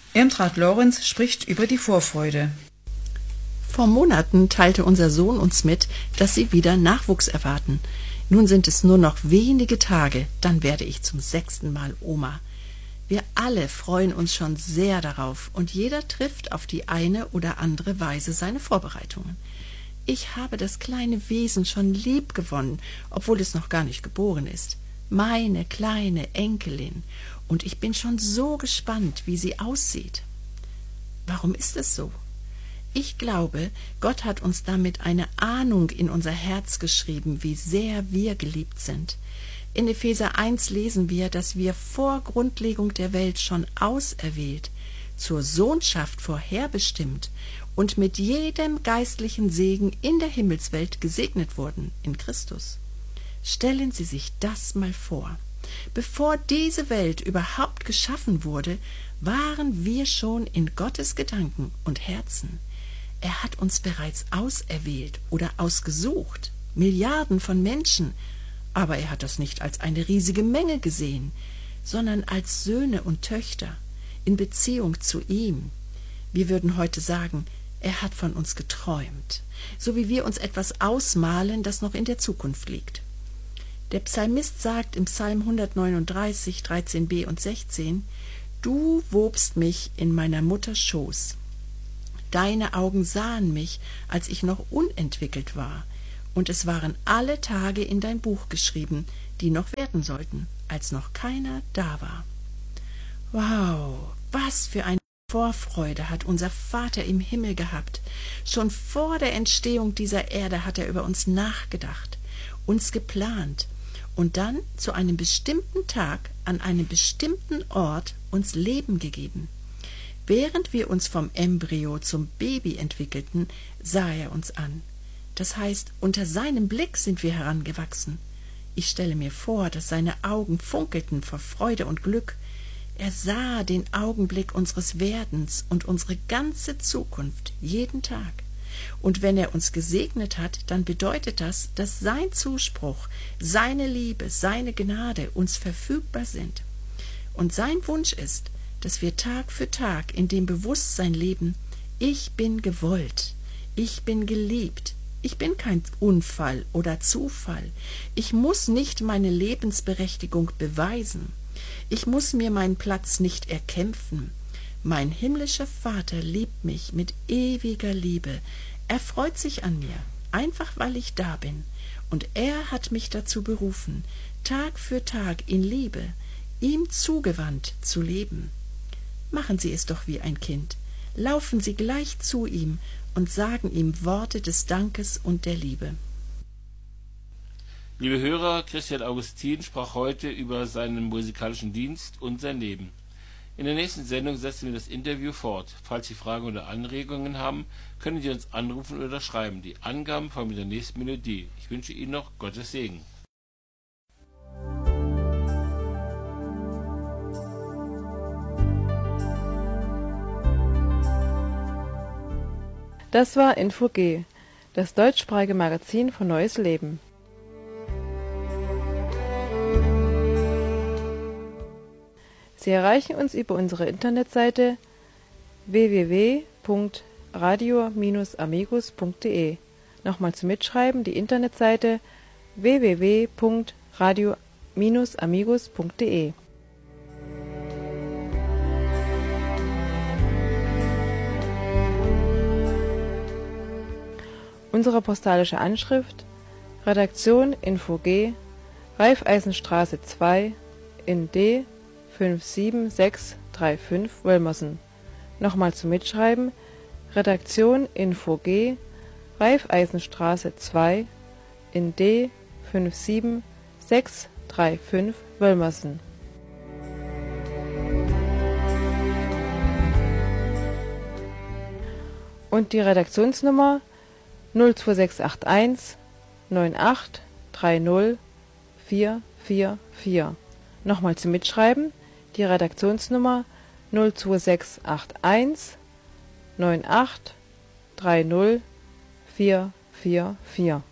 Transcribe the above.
Irmtraut Lorenz spricht über die Vorfreude. Vor Monaten teilte unser Sohn uns mit, dass sie wieder Nachwuchs erwarten. Nun sind es nur noch wenige Tage, dann werde ich zum 6. Mal Oma. Wir alle freuen uns schon sehr darauf und jeder trifft auf die eine oder andere Weise seine Vorbereitungen. Ich habe das kleine Wesen schon lieb gewonnen, obwohl es noch gar nicht geboren ist. Meine kleine Enkelin. Und ich bin schon so gespannt, wie sie aussieht. Warum ist es so? Ich glaube, Gott hat uns damit eine Ahnung in unser Herz geschrieben, wie sehr wir geliebt sind. In Epheser 1 lesen wir, dass wir vor Grundlegung der Welt schon auserwählt, zur Sohnschaft vorherbestimmt und mit jedem geistlichen Segen in der Himmelswelt gesegnet wurden in Christus. Stellen Sie sich das mal vor. Bevor diese Welt überhaupt geschaffen wurde, waren wir schon in Gottes Gedanken und Herzen. Er hat uns bereits auserwählt oder ausgesucht, Milliarden von Menschen, aber er hat das nicht als eine riesige Menge gesehen, sondern als Söhne und Töchter in Beziehung zu ihm. Wir würden heute sagen, er hat von uns geträumt, so wie wir uns etwas ausmalen, das noch in der Zukunft liegt. Der Psalmist sagt im Psalm 139, 13b und 16, Du wobst mich in meiner Mutter Schoß. Deine Augen sahen mich, als ich noch unentwickelt war, und es waren alle Tage in dein Buch geschrieben, die noch werden sollten, als noch keiner da war. Wow, was für eine Vorfreude hat unser Vater im Himmel gehabt. Schon vor der Entstehung dieser Erde hat er über uns nachgedacht, uns geplant und dann zu einem bestimmten Tag an einem bestimmten Ort uns Leben gegeben. Während wir uns vom Embryo zum Baby entwickelten, sah er uns an. Das heißt, unter seinem Blick sind wir herangewachsen. Ich stelle mir vor, dass seine Augen funkelten vor Freude und Glück. Er sah den Augenblick unseres Werdens und unsere ganze Zukunft jeden Tag. Und wenn er uns gesegnet hat, dann bedeutet das, dass sein Zuspruch, seine Liebe, seine Gnade uns verfügbar sind. Und sein Wunsch ist, dass wir Tag für Tag in dem Bewusstsein leben, ich bin gewollt, ich bin geliebt, ich bin kein Unfall oder Zufall, ich muss nicht meine Lebensberechtigung beweisen, ich muss mir meinen Platz nicht erkämpfen. Mein himmlischer Vater liebt mich mit ewiger Liebe, er freut sich an mir, einfach weil ich da bin, und er hat mich dazu berufen, Tag für Tag in Liebe, ihm zugewandt zu leben. Machen Sie es doch wie ein Kind. Laufen Sie gleich zu ihm und sagen ihm Worte des Dankes und der Liebe. Liebe Hörer, Christian Augustin sprach heute über seinen musikalischen Dienst und sein Leben. In der nächsten Sendung setzen wir das Interview fort. Falls Sie Fragen oder Anregungen haben, können Sie uns anrufen oder schreiben. Die Angaben folgen mit der nächsten Melodie. Ich wünsche Ihnen noch Gottes Segen. Das war Info-G, das deutschsprachige Magazin von Neues Leben. Sie erreichen uns über unsere Internetseite www.radio-amigos.de. Nochmal zum Mitschreiben, die Internetseite www.radio-amigos.de. Unsere postalische Anschrift: Redaktion Info-G, Raiffeisenstraße 2 in D 57635 Wölmersen. Nochmal zum Mitschreiben: Redaktion Info-G, Raiffeisenstraße 2 in D 57635 Wölmersen. Und die Redaktionsnummer 02681 9830 444. Nochmal zum Mitschreiben: die Redaktionsnummer 02681 9830 444.